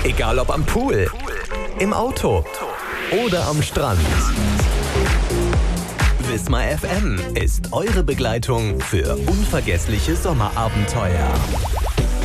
Egal ob am Pool, im Auto oder am Strand. Wismar FM ist eure Begleitung für unvergessliche Sommerabenteuer.